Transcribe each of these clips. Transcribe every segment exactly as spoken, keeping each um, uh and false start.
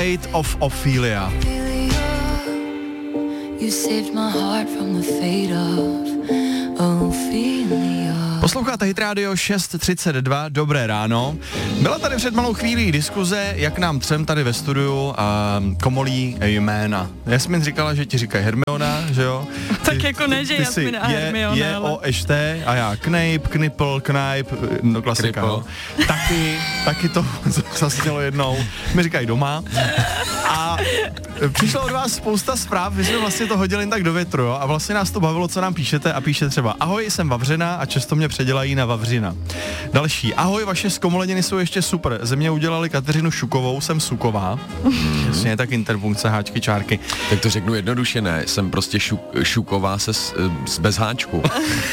Fate of Ophelia. You saved my heart from the fate of Ophelia. Posloucháte Hit Radio šest třicet dva, dobré ráno. Byla tady před malou chvílí diskuze, jak nám třem tady ve studiu a komolí jména. Jasmin říkala, že ti říkají Hermiona, že jo? Tak ty, jako ne, že Jasmin a Hermiona, je, ale... o, ešté a já Knejp, Knipl, Knajp, no klasika, no. Taky, taky to zasnělo jednou, mi říkají doma. A přišlo od vás spousta zpráv, my jsme vlastně to hodili jen tak do větru, jo? A vlastně nás to bavilo, co nám píšete a píše třeba ahoj, jsem Vavřina a často mě předělají na Vavřina. Další, ahoj, vaše zkomoleniny jsou ještě super, ze mě udělali Kateřinu Šukovou, jsem Suková. Jasně, tak interpunkce, háčky, čárky. Tak to řeknu jednoduše, ne, jsem prostě šuk, Šuková se s, s bez háčku.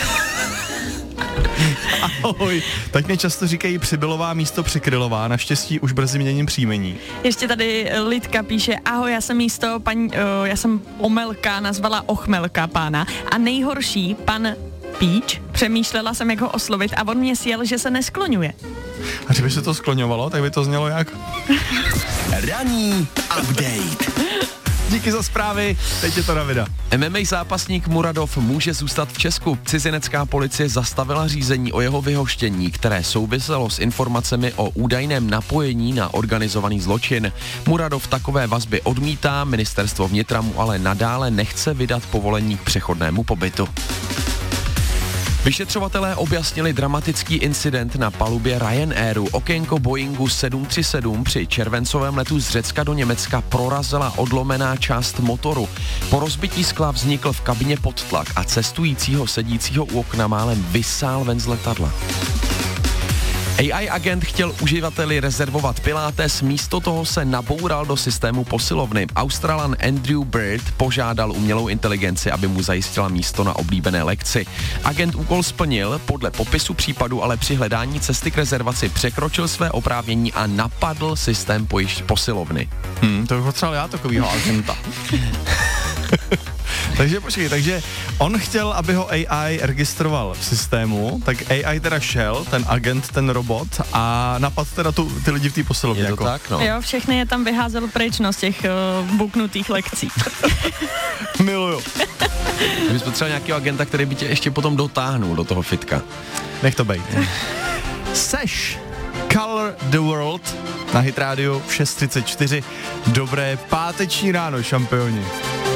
Ahoj, tak mě často říkají Přibylová místo Přikrylová, naštěstí už brzy měním příjmení. Ještě tady Lidka píše, ahoj, já jsem místo paní, uh, já jsem Omelka nazvala Ochmelka pána a nejhorší pan Píč, přemýšlela jsem, jak ho oslovit a on mě sjel, že se neskloňuje. A kdyby se to skloňovalo, tak by to znělo jak? Ranní update. Díky za zprávy, teď je to Davida. M M A zápasník Muradov může zůstat v Česku. Cizinecká policie zastavila řízení o jeho vyhoštění, které souviselo s informacemi o údajném napojení na organizovaný zločin. Muradov takové vazby odmítá, ministerstvo vnitra mu ale nadále nechce vydat povolení k přechodnému pobytu. Vyšetřovatelé objasnili dramatický incident na palubě Ryanairu. Okénko Boeingu sedm tři sedm při červencovém letu z Řecka do Německa prorazila odlomená část motoru. Po rozbití skla vznikl v kabině podtlak a cestujícího sedícího u okna málem vysál ven z letadla. A I agent chtěl uživateli rezervovat pilates, místo toho se naboural do systému posilovny. Australan Andrew Bird požádal umělou inteligenci, aby mu zajistila místo na oblíbené lekci. Agent úkol splnil, podle popisu případu ale při hledání cesty k rezervaci překročil své oprávnění a napadl systém pojišť posilovny. Hmm, to bych potřeboval já takovýho agenta. Takže počkej, takže on chtěl, aby ho A I registroval v systému, tak A I teda šel, ten agent, ten robot a napad teda tu, ty lidi v té posilovně. Je to jako. tak, no. Jo, všechny je tam vyházel pryč, no, z těch uh, buknutých lekcí. Miluju. Ty bys potřeboval nějakého agenta, který by tě ještě potom dotáhnul do toho fitka. Nech to bejt. Seš Color the World na Hit Radio v šest třicet čtyři. Dobré páteční ráno, šampioni.